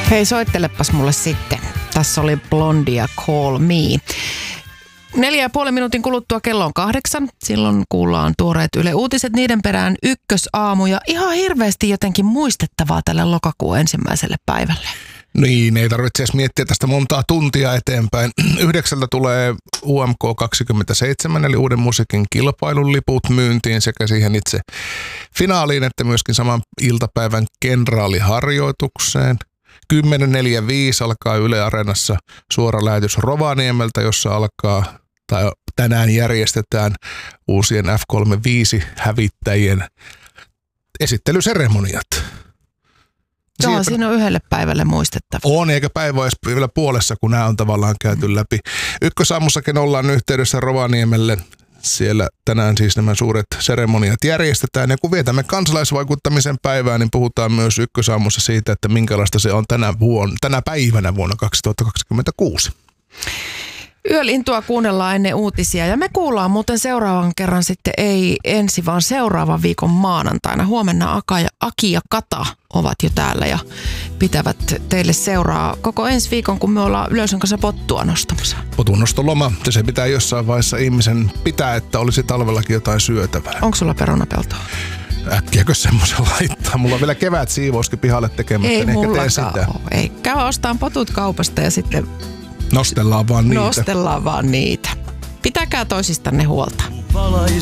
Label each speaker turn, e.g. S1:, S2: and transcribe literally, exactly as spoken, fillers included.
S1: Hei, soittelepas mulle sitten. Tässä oli Blondia Call Me. Neljä ja puolen minuutin kuluttua kello on kahdeksan. Silloin kuullaan tuoreet Yle Uutiset, niiden perään ykkösaamu ja ihan hirveästi jotenkin muistettavaa tälle lokakuun ensimmäiselle päivälle.
S2: Niin, ei tarvitse edes miettiä tästä montaa tuntia eteenpäin. Yhdeksältä tulee U M K kaksikymmentäseitsemän, eli uuden musiikin kilpailun liput myyntiin sekä siihen itse finaaliin, että myöskin saman iltapäivän kenraaliharjoitukseen. kymmenen neljäkymmentäviisi alkaa Yle Areenassa suora lähetys Rovaniemeltä, jossa alkaa, tai tänään järjestetään uusien F kolmekymmentäviisi-hävittäjien esittelyseremoniat.
S1: Joo,
S2: Sieltä
S1: siinä on yhdelle päivälle muistettava.
S2: On, eikä päivä edes vielä puolessa, kun nämä on tavallaan käyty läpi. Ykkösaamussakin ollaan yhteydessä Rovaniemelle. Siellä tänään siis nämä suuret seremoniat järjestetään. Ja kun vietämme kansalaisvaikuttamisen päivää, niin puhutaan myös Ykkösaamussa siitä, että minkälaista se on tänä, vuonna, tänä päivänä vuonna kaksituhattakaksikymmentäkuusi.
S1: Yölintua kuunnellaan ennen uutisia ja me kuullaan muuten seuraavan kerran sitten ei ensi, vaan seuraavan viikon maanantaina. Huomenna Aka ja, Aki ja Kata ovat jo täällä ja pitävät teille seuraa koko ensi viikon, kun me ollaan Yleisön kanssa pottua nostamassa.
S2: Potunnostoloma, se pitää jossain vaiheessa ihmisen pitää, että olisi talvellakin jotain syötävää.
S1: Onko sulla perunapeltoa?
S2: Äkkiäkö semmoisen laittaa? Mulla on vielä kevät siivouskin pihalle tekemättä,
S1: ei
S2: niin ehkä teen sitä.
S1: Ole. Ei, käy ostamaan potut kaupasta ja sitten
S2: nostellaan vaan niitä.
S1: Nostellaan vaan niitä. Pitäkää toisistanne huolta.